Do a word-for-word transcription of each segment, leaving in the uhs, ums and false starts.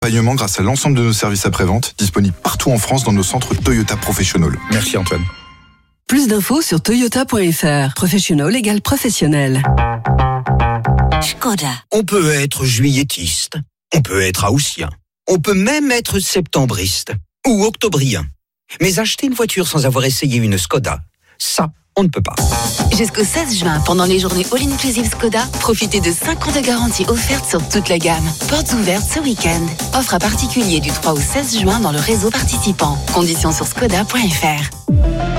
Accompagnement grâce à l'ensemble de nos services après-vente, disponibles partout en France dans nos centres Toyota Professional. Merci Antoine. Plus d'infos sur toyota point f r. Professional égale professionnel. Skoda. On peut être juillettiste, on peut être haussien, on peut même être septembriste ou octobrien. Mais acheter une voiture sans avoir essayé une Skoda, ça, on ne peut pas. Jusqu'au seize juin, pendant les journées All-Inclusive Skoda, profitez de cinq ans de garantie offerte sur toute la gamme. Portes ouvertes ce week-end. Offre à particulier du trois au seize juin dans le réseau participant. Conditions sur skoda point f r.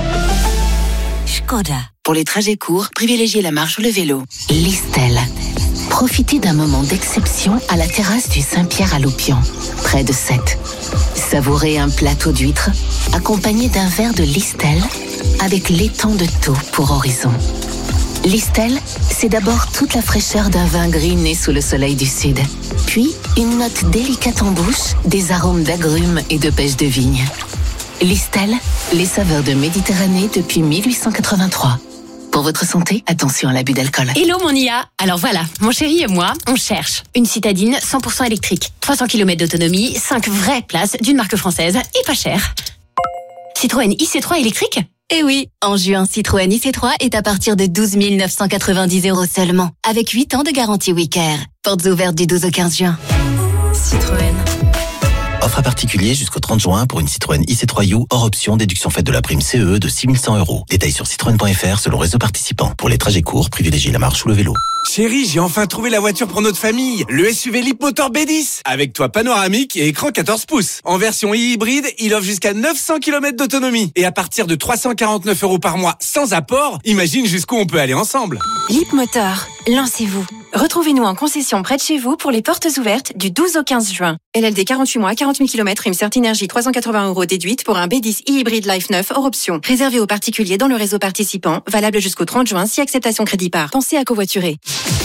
Skoda. Pour les trajets courts, privilégiez la marche ou le vélo. Listel. Profitez d'un moment d'exception à la terrasse du Saint-Pierre à Loupian, près de Sète. Savourez un plateau d'huîtres accompagné d'un verre de Listel avec l'étang de Thau pour horizon. Listel, c'est d'abord toute la fraîcheur d'un vin gris né sous le soleil du sud. Puis, une note délicate en bouche, des arômes d'agrumes et de pêche de vigne. Listel, les saveurs de Méditerranée depuis mille huit cent quatre-vingt-trois. Pour votre santé, attention à l'abus d'alcool. Hello mon I A. Alors voilà, mon chéri et moi, on cherche une citadine cent pour cent électrique. trois cents kilomètres d'autonomie, cinq vraies places d'une marque française et pas cher. Citroën I C trois électrique ? Eh oui, en juin, Citroën I C trois est à partir de douze mille neuf cent quatre-vingt-dix euros seulement, avec huit ans de garantie Wicker. Portes ouvertes du douze au quinze juin. Citroën. Offre à particulier jusqu'au trente juin pour une Citroën I C trois U hors option, déduction faite de la prime C E E de six mille cent euros. Détails sur citroën point f r selon réseau participant. Pour les trajets courts, privilégiez la marche ou le vélo. Chérie, j'ai enfin trouvé la voiture pour notre famille. Le S U V Leapmotor B dix. Avec toit panoramique et écran quatorze pouces. En version hybride, il offre jusqu'à neuf cents kilomètres d'autonomie. Et à partir de trois cent quarante-neuf euros par mois sans apport, imagine jusqu'où on peut aller ensemble. Leapmotor, lancez-vous. Retrouvez-nous en concession près de chez vous pour les portes ouvertes du douze au quinze juin. L L D quarante-huit mois, quarante mille kilomètres, Insert Énergie trois cent quatre-vingts euros déduite pour un B dix e-hybride Life neuf hors option. Réservé aux particuliers dans le réseau participant, valable jusqu'au trente juin si acceptation crédit par. Pensez à covoiturer.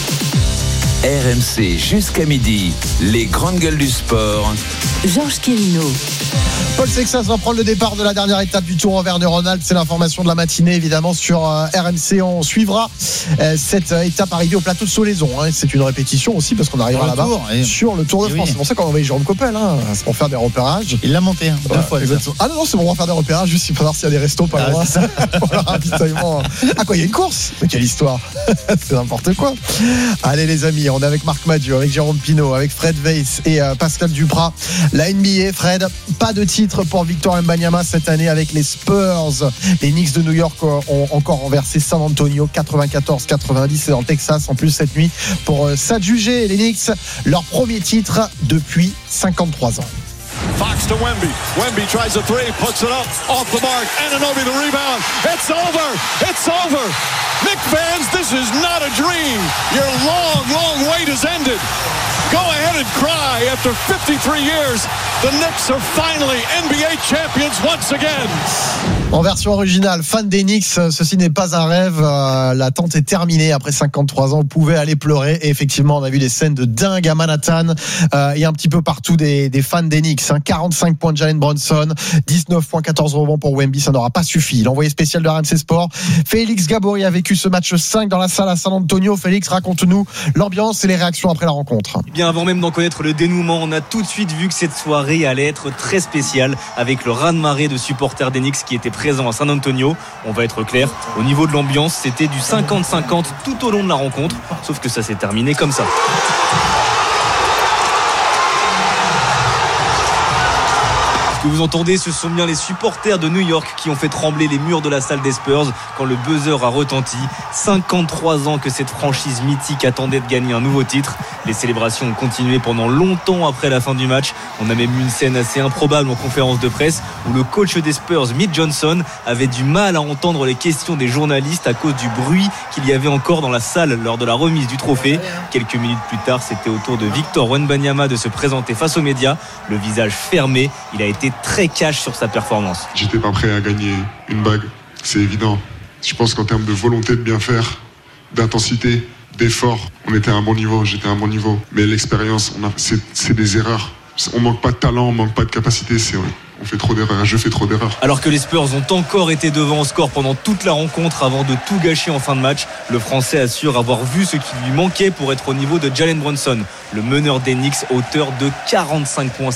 R M C jusqu'à midi, les grandes gueules du sport. Georges Quérino. Paul Sexas va prendre le départ de la dernière étape du Tour Auvergne-Rhône-Alpes. C'est l'information de la matinée, évidemment, sur euh, R M C. On suivra euh, cette euh, étape arrivée au plateau de Solaison. Hein. C'est une répétition aussi, parce qu'on arrivera là-bas tour, et... sur le Tour de France. Oui. C'est pour ça qu'on a envoyé Jérôme Coppel. Hein. C'est pour faire des repérages. Il l'a monté, hein, deux ouais, fois. Exactement. Ah non, non, c'est bon, on va faire des repérages, juste pour voir s'il y a des restos pas ah, loin. Pour le ravitaillement. Ah quoi, il y a une course? Mais quelle histoire. C'est n'importe quoi. Allez les amis, on est avec Marc Madieu, avec Jérôme Pinault, avec Fred Weiss et euh, Pascal Duprat. La N B A, Fred, pas de titre pour Victor Wembanyama cette année avec les Spurs. Les Knicks de New York ont encore renversé San Antonio quatre-vingt-quatorze quatre-vingt-dix. C'est dans le Texas en plus cette nuit pour s'adjuger les Knicks leur premier titre depuis cinquante-trois ans. Fox to Wemby. Wemby tries a three, puts it up, off the mark. Anunoby the rebound. It's over. It's over. Knick fans, this is not a dream. Your long, long wait has ended. Go ahead and cry. After fifty-three years, the Knicks are finally N B A champions once again. En version originale, fan des Knicks, ceci n'est pas un rêve. Euh, l'attente est terminée après cinquante-trois ans. Vous pouvez aller pleurer. Et effectivement, on a vu des scènes de dingue à Manhattan euh, et un petit peu partout des, des fans des Knicks. Hein. quarante-cinq points de Jalen Brunson, dix-neuf points, quatorze rebonds pour Wemby. Ça n'aura pas suffi. L'envoyé spécial de R M C Sport, Félix Gabory, a vécu ce match cinq dans la salle à San Antonio. Félix, raconte-nous l'ambiance et les réactions après la rencontre. Bien avant même d'en connaître le dénouement, on a tout de suite vu que cette soirée allait être très spéciale avec le raz-de-marée de supporters des Knicks qui étaient présents à San Antonio. On va être clair, au niveau de l'ambiance, c'était du cinquante cinquante tout au long de la rencontre, sauf que ça s'est terminé comme ça. Ce que vous entendez, ce sont bien les supporters de New York qui ont fait trembler les murs de la salle des Spurs quand le buzzer a retenti. cinquante-trois ans que cette franchise mythique attendait de gagner un nouveau titre. Les célébrations ont continué pendant longtemps après la fin du match. On a même eu une scène assez improbable en conférence de presse où le coach des Spurs, Mick Johnson, avait du mal à entendre les questions des journalistes à cause du bruit qu'il y avait encore dans la salle lors de la remise du trophée. Quelques minutes plus tard, c'était au tour de Victor Wembanyama de se présenter face aux médias. Le visage fermé, il a été très cash sur sa performance. J'étais pas prêt à gagner une bague, c'est évident. Je pense qu'en termes de volonté de bien faire, d'intensité, d'effort, on était à un bon niveau, j'étais à un bon niveau. Mais l'expérience, on a, c'est, c'est des erreurs. on manque pas de talent, on manque pas de capacité. C'est, on fait trop d'erreurs. Je fais trop d'erreurs. Alors que les Spurs ont encore été devant au score pendant toute la rencontre avant de tout gâcher en fin de match, le Français assure avoir vu ce qui lui manquait pour être au niveau de Jalen Brunson, le meneur des Knicks, auteur de quarante-cinq points